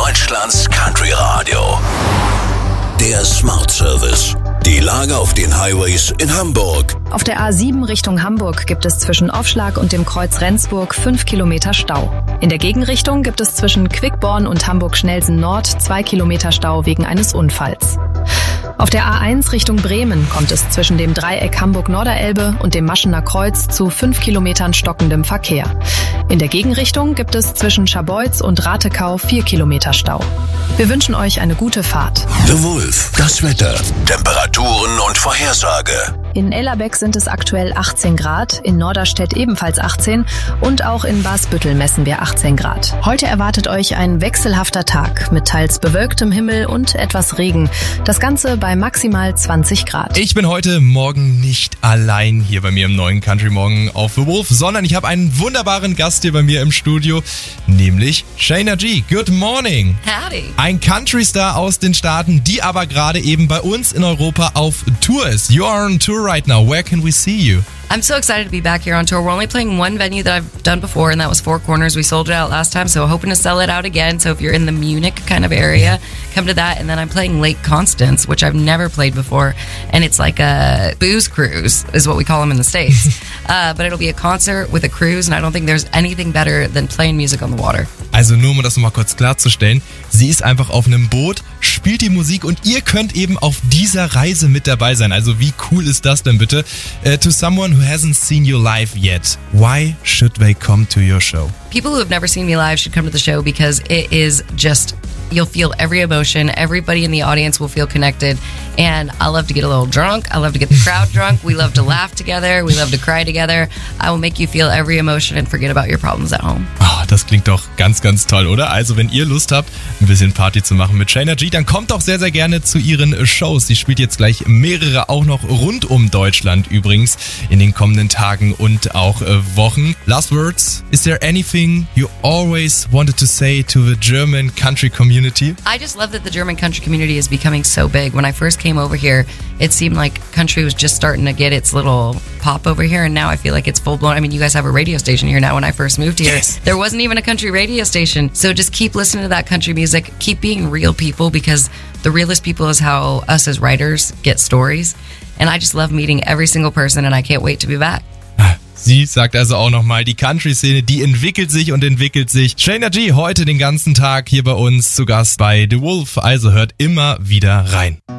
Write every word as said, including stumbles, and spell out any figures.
Deutschlands Country Radio. Der Smart Service. Die Lage auf den Highways in Hamburg. Auf der A sieben Richtung Hamburg gibt es zwischen Aufschlag und dem Kreuz Rendsburg fünf Kilometer Stau. In der Gegenrichtung gibt es zwischen Quickborn und Hamburg-Schnelsen Nord zwei Kilometer Stau wegen eines Unfalls. Auf der A eins Richtung Bremen kommt es zwischen dem Dreieck Hamburg-Norderelbe und dem Maschener Kreuz zu fünf Kilometern stockendem Verkehr. In der Gegenrichtung gibt es zwischen Scharbeutz und Ratekau vier Kilometer Stau. Wir wünschen euch eine gute Fahrt. The Wolf, das Wetter, Temperaturen und Vorhersage. In Ellerbeck sind es aktuell achtzehn Grad, in Norderstedt ebenfalls achtzehn und auch in Wasbüttel messen wir achtzehn Grad. Heute erwartet euch ein wechselhafter Tag mit teils bewölktem Himmel und etwas Regen. Das Ganze bei maximal zwanzig Grad. Ich bin heute Morgen nicht allein hier bei mir im neuen Country Morgen auf The Wolf, sondern ich habe einen wunderbaren Gast hier bei mir im Studio, nämlich Shayna G. Good morning. Howdy. Ein Country-Star aus den Staaten, die aber gerade eben bei uns in Europa auf Tour ist. You are on tour right now. Where can we see you? I'm so excited to be back here on tour. We're only playing one venue that I've done before, and that was Four Corners. We sold it out last time, so hoping to sell it out again. So if you're in the Munich kind of area, come to that. And then I'm playing Lake Constance, which I've never played before, and it's like a booze cruise, is what we call them in the States. uh, but it'll be a concert with a cruise, and I don't think there's anything better than playing music on the water. Also nur um das nochmal kurz klarzustellen, sie ist einfach auf einem Boot, spielt die Musik und ihr könnt eben auf dieser Reise mit dabei sein. Also wie cool ist das denn bitte? Uh, to someone who hasn't seen you live yet, why should they come to your show? People who have never seen me live should come to the show because it is just, you'll feel every emotion. Everybody in the audience will feel connected. And I love to get a little drunk. I love to get the crowd drunk. We love to laugh together. We love to cry together. I will make you feel every emotion and forget about your problems at home. Oh, das klingt doch ganz, ganz toll, oder? Also wenn ihr Lust habt, ein bisschen Party zu machen mit Shayna G, dann kommt doch sehr, sehr gerne zu ihren Shows. Sie spielt jetzt gleich mehrere, auch noch rund um Deutschland übrigens, in den kommenden Tagen und auch äh, Wochen. Last words, is there anything you always wanted to say to the German country community? I just love that the German country community is becoming so big. When I first came over here, it seemed like country was just starting to get its little pop over here, and now I feel like it's full blown. I mean, you guys have a radio station here now. When I first moved here, yes. There wasn't even a country radio station. So just keep listening to that country music. Keep being real people, because the realest people is how us as writers get stories. And I just love meeting every single person, and I can't wait to be back. Sie sagt also auch nochmal, die Country-Szene, die entwickelt sich und entwickelt sich. Shayna G heute den ganzen Tag hier bei uns zu Gast bei The Wolf, also hört immer wieder rein.